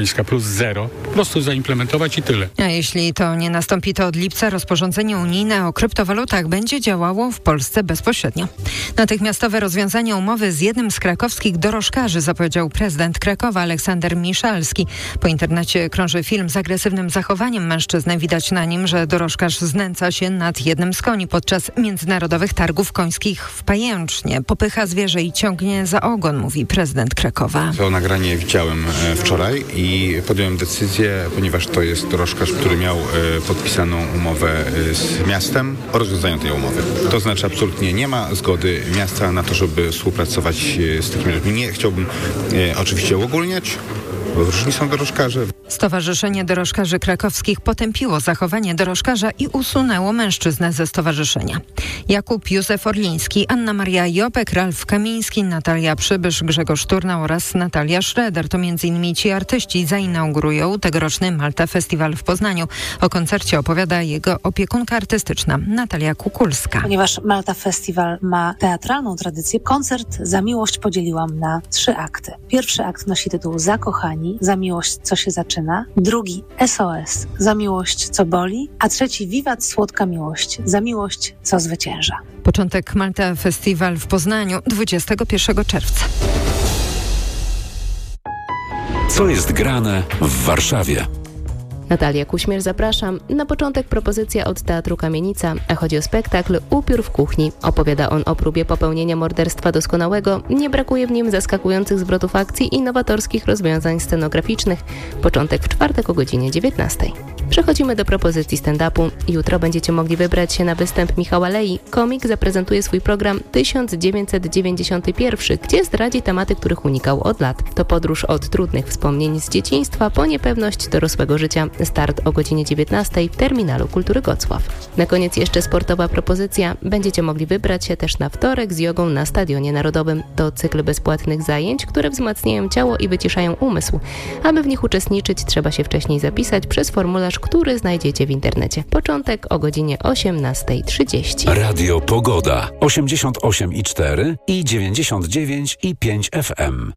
plus 0, po prostu zaimplementować i tyle. A jeśli to nie nastąpi, to od lipca rozporządzenie unijne o kryptowalutach będzie działało w Polsce bezpośrednio. Natychmiastowe rozwiązanie umowy z jednym z krakowskich dorożkarzy zapowiedział prezydent Krakowa Aleksander Miszalski. Po internecie krąży film z agresywnym zachowaniem mężczyzny. Widać na nim, że dorożkarz znęca się nad jednym z koni podczas międzynarodowych targów końskich w Pajęcznie. Popycha zwierzę i ciągnie za ogon, mówi prezydent Krakowa. To nagranie widziałem wczoraj i podjąłem decyzję, ponieważ to jest dorożkarz, który miał podpisaną umowę z miastem o rozwiązaniu tej umowy. To znaczy absolutnie nie ma zgody miasta na to, żeby współpracować z takimi ludźmi. Nie chciałbym oczywiście uogólniać, bo różni są dorożkarze. Stowarzyszenie Dorożkarzy Krakowskich potępiło zachowanie dorożkarza i usunęło mężczyznę ze stowarzyszenia. Jakub Józef Orliński, Anna Maria Jopek, Ralf Kamiński, Natalia Przybysz, Grzegorz Turnał oraz Natalia Schroeder to m.in. ci artyści zainaugurują tegoroczny Malta Festiwal w Poznaniu. O koncercie opowiada jego opiekunka artystyczna Natalia Kukulska. Ponieważ Malta Festiwal ma teatralną tradycję, koncert Za miłość podzieliłam na 3 akty. Pierwszy akt nosi tytuł Zakochani, za miłość co się zaczyna. Drugi SOS, za miłość co boli, a trzeci Wiwat słodka miłość, za miłość co zwycięża. Początek Malta Festiwal w Poznaniu 21 czerwca. Co jest grane w Warszawie? Natalia Kuśmierz, zapraszam. Na początek propozycja od Teatru Kamienica, a chodzi o spektakl Upiór w kuchni. Opowiada on o próbie popełnienia morderstwa doskonałego. Nie brakuje w nim zaskakujących zwrotów akcji i nowatorskich rozwiązań scenograficznych. Początek w czwartek o godzinie 19. Przechodzimy do propozycji stand-upu. Jutro będziecie mogli wybrać się na występ Michała Lei. Komik zaprezentuje swój program 1991, gdzie zdradzi tematy, których unikał od lat. To podróż od trudnych wspomnień z dzieciństwa po niepewność dorosłego życia. Start o godzinie 19 w Terminalu Kultury Gocław. Na koniec jeszcze sportowa propozycja. Będziecie mogli wybrać się też na wtorek z jogą na Stadionie Narodowym. To cykl bezpłatnych zajęć, które wzmacniają ciało i wyciszają umysł. Aby w nich uczestniczyć, trzeba się wcześniej zapisać przez formularz, który znajdziecie w internecie. Początek o godzinie 18:30. Radio Pogoda 88,4 i 99,5 FM.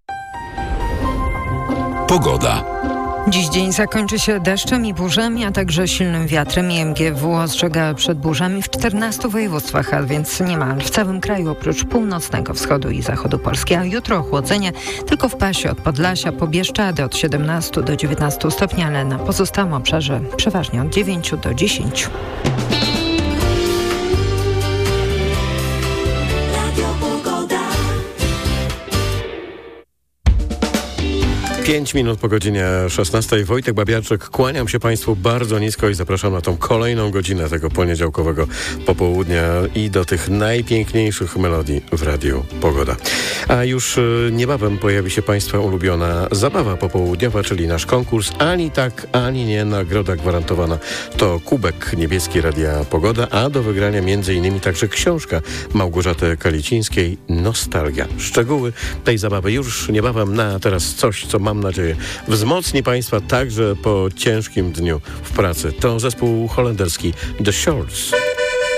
Pogoda. Dziś dzień zakończy się deszczem i burzami, a także silnym wiatrem. IMGW ostrzega przed burzami w 14 województwach, a więc niemal w całym kraju oprócz północnego wschodu i zachodu Polski. A jutro ochłodzenie tylko w pasie od Podlasia po Bieszczady od 17 do 19 stopni, ale na pozostałym obszarze przeważnie od 9 do 10. 5 minut po godzinie 16. Wojtek Babiarczyk, kłaniam się Państwu bardzo nisko i zapraszam na tą kolejną godzinę tego poniedziałkowego popołudnia i do tych najpiękniejszych melodii w Radiu Pogoda. A już niebawem pojawi się Państwa ulubiona zabawa popołudniowa, czyli nasz konkurs Ani tak, ani nie, nagroda gwarantowana. To kubek niebieski Radia Pogoda, a do wygrania m.in. także książka Małgorzaty Kalicińskiej Nostalgia. Szczegóły tej zabawy już niebawem, a teraz coś, co mam nadzieję wzmocni Państwa także po ciężkim dniu w pracy. To zespół holenderski The Shorts.